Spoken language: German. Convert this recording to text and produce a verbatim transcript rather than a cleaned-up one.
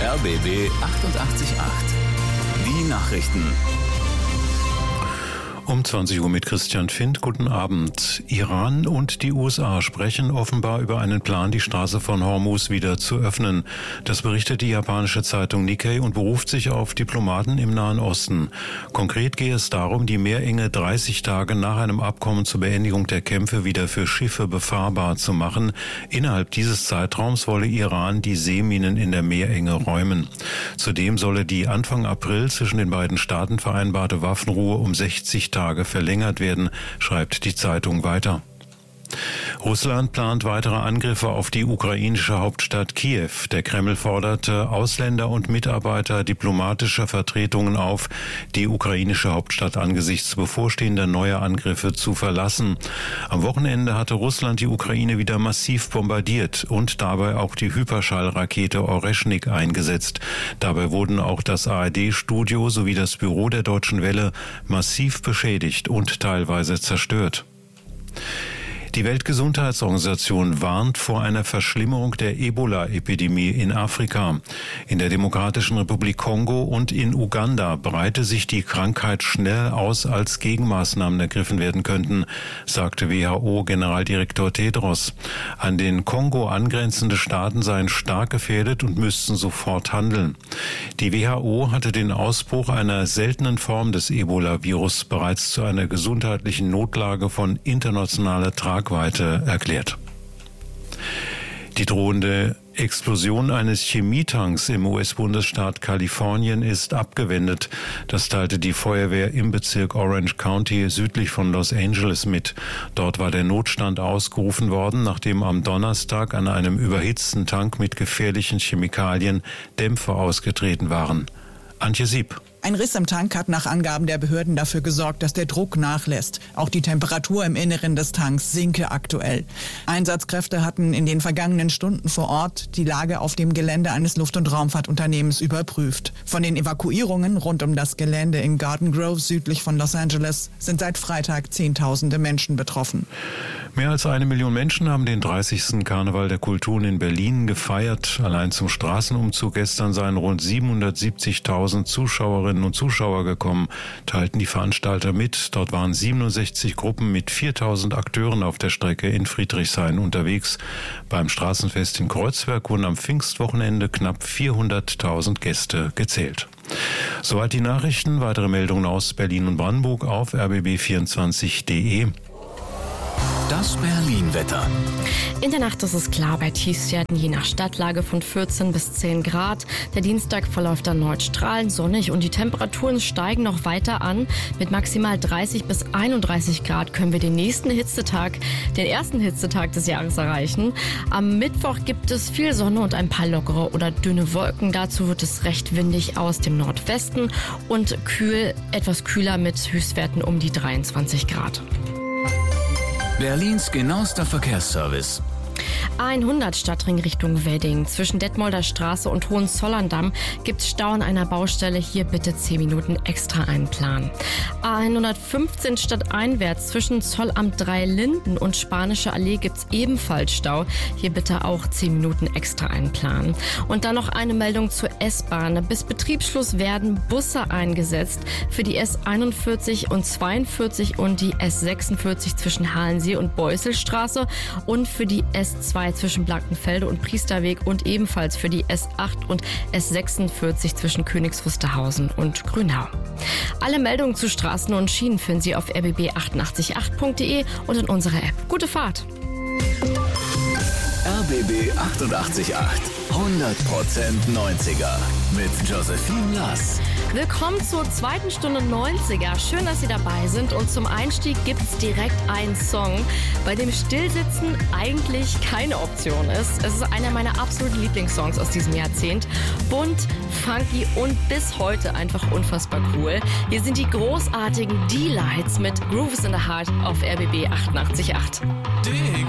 R B B achtundachtzig Komma acht. Die Nachrichten. Um zwanzig Uhr mit Christian Findt. Guten Abend. Iran und die U S A sprechen offenbar über einen Plan, die Straße von Hormuz wieder zu öffnen. Das berichtet die japanische Zeitung Nikkei und beruft sich auf Diplomaten im Nahen Osten. Konkret gehe es darum, die Meerenge dreißig Tage nach einem Abkommen zur Beendigung der Kämpfe wieder für Schiffe befahrbar zu machen. Innerhalb dieses Zeitraums wolle Iran die Seeminen in der Meerenge räumen. Zudem solle die Anfang April zwischen den beiden Staaten vereinbarte Waffenruhe um sechzig Tage verlängert werden, schreibt die Zeitung weiter. Russland plant weitere Angriffe auf die ukrainische Hauptstadt Kiew. Der Kreml forderte Ausländer und Mitarbeiter diplomatischer Vertretungen auf, die ukrainische Hauptstadt angesichts bevorstehender neuer Angriffe zu verlassen. Am Wochenende hatte Russland die Ukraine wieder massiv bombardiert und dabei auch die Hyperschallrakete Oreschnik eingesetzt. Dabei wurden auch das A R D-Studio sowie das Büro der Deutschen Welle massiv beschädigt und teilweise zerstört. Die Weltgesundheitsorganisation warnt vor einer Verschlimmerung der Ebola-Epidemie in Afrika. In der Demokratischen Republik Kongo und in Uganda breite sich die Krankheit schneller aus, als Gegenmaßnahmen ergriffen werden könnten, sagte W H O-Generaldirektor Tedros. An den Kongo angrenzende Staaten seien stark gefährdet und müssten sofort handeln. Die W H O hatte den Ausbruch einer seltenen Form des Ebola-Virus bereits zu einer gesundheitlichen Notlage von internationaler Tragweite erklärt. Die drohende Explosion eines Chemietanks im U S-Bundesstaat Kalifornien ist abgewendet. Das teilte die Feuerwehr im Bezirk Orange County südlich von Los Angeles mit. Dort war der Notstand ausgerufen worden, nachdem am Donnerstag an einem überhitzten Tank mit gefährlichen Chemikalien Dämpfe ausgetreten waren. Antje Sieb. Ein Riss im Tank hat nach Angaben der Behörden dafür gesorgt, dass der Druck nachlässt. Auch die Temperatur im Inneren des Tanks sinke aktuell. Einsatzkräfte hatten in den vergangenen Stunden vor Ort die Lage auf dem Gelände eines Luft- und Raumfahrtunternehmens überprüft. Von den Evakuierungen rund um das Gelände in Garden Grove südlich von Los Angeles sind seit Freitag Zehntausende Menschen betroffen. Mehr als eine Million Menschen haben den dreißigsten Karneval der Kulturen in Berlin gefeiert. Allein zum Straßenumzug gestern seien rund siebenhundertsiebzigtausend Zuschauerinnen und Zuschauer gekommen, teilten die Veranstalter mit. Dort waren siebenundsechzig Gruppen mit viertausend Akteuren auf der Strecke in Friedrichshain unterwegs. Beim Straßenfest in Kreuzberg wurden am Pfingstwochenende knapp vierhunderttausend Gäste gezählt. Soweit die Nachrichten. Weitere Meldungen aus Berlin und Brandenburg auf r b b vierundzwanzig punkt d e. Das Berlin-Wetter. In der Nacht ist es klar bei Tiefstwerten je nach Stadtlage von vierzehn bis zehn Grad. Der Dienstag verläuft erneut strahlend sonnig und die Temperaturen steigen noch weiter an. Mit maximal dreißig bis einunddreißig Grad können wir den nächsten Hitzetag, den ersten Hitzetag des Jahres erreichen. Am Mittwoch gibt es viel Sonne und ein paar lockere oder dünne Wolken. Dazu wird es recht windig aus dem Nordwesten und kühl, etwas kühler mit Höchstwerten um die dreiundzwanzig Grad. Berlins genauester Verkehrsservice. A hundert Stadtring Richtung Wedding. Zwischen Detmolder Straße und Hohenzollern-Damm gibt es Stau an einer Baustelle. Hier bitte zehn Minuten extra einplanen. A hundertfünfzehn stadteinwärts zwischen Zollamt drei Linden und Spanische Allee gibt es ebenfalls Stau. Hier bitte auch zehn Minuten extra einplanen. Und dann noch eine Meldung zur S-Bahn. Bis Betriebsschluss werden Busse eingesetzt für die S einundvierzig und zweiundvierzig und die S sechsundvierzig zwischen Halensee und Beuselstraße und für die S zwei zwischen Blankenfelde und Priesterweg und ebenfalls für die S acht und S sechsundvierzig zwischen Königs Wusterhausen und Grünau. Alle Meldungen zu Straßen und Schienen finden Sie auf r b b achtundachtzig Komma acht punkt d e und in unserer App. Gute Fahrt! R B B achtundachtzig Komma acht. hundert Prozent neunziger mit Josephine Lass. Willkommen zur zweiten Stunde neunziger. Schön, dass Sie dabei sind. Und zum Einstieg gibt es direkt einen Song, bei dem Stillsitzen eigentlich keine Option ist. Es ist einer meiner absoluten Lieblingssongs aus diesem Jahrzehnt. Bunt, funky und bis heute einfach unfassbar cool. Hier sind die großartigen D-Lights mit Grooves in the Heart auf R B B achtundachtzig Komma acht.